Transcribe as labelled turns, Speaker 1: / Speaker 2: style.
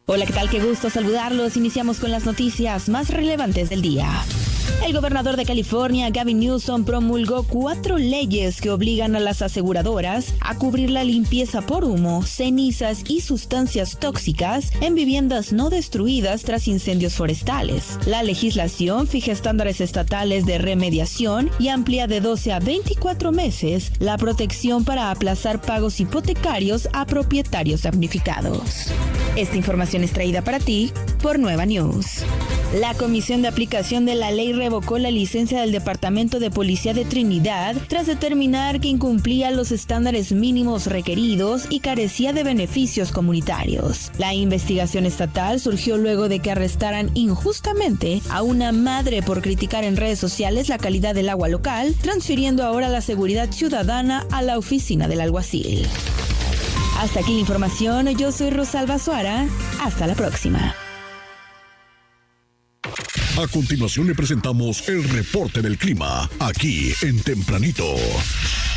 Speaker 1: Hola, ¿qué tal? Qué gusto saludarlos. Iniciamos con las noticias más relevantes del día. El gobernador de California, Gavin Newsom, promulgó 4 leyes que obligan a las aseguradoras a cubrir la limpieza por humo, cenizas y sustancias tóxicas en viviendas no destruidas tras incendios forestales. La legislación fija estándares estatales de remediación y amplía de 12 a 24 meses la protección para aplazar pagos hipotecarios a propietarios damnificados. Esta información es traída para ti por Nueva News. La Comisión de Aplicación de la Ley revocó la licencia del Departamento de Policía de Trinidad tras determinar que incumplía los estándares mínimos requeridos y carecía de beneficios comunitarios. La investigación estatal surgió luego de que arrestaran injustamente a una madre por criticar en redes sociales la calidad del agua local, transfiriendo ahora la seguridad ciudadana a la oficina del alguacil. Hasta aquí la información, yo soy Rosalba Suara, hasta la próxima.
Speaker 2: A continuación le presentamos el reporte del clima, aquí en Tempranito.